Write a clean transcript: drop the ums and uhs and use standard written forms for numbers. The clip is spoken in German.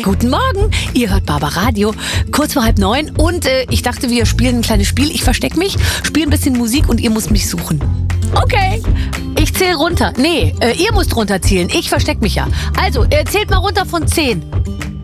Guten Morgen, ihr hört Barbaradio, kurz vor 8:30 und ich dachte, wir spielen ein kleines Spiel. Ich verstecke mich, spiele ein bisschen Musik und ihr müsst mich suchen. Okay, ich zähle runter. Nee, ihr müsst runterzählen, ich verstecke mich ja. Also, zählt mal runter von 10.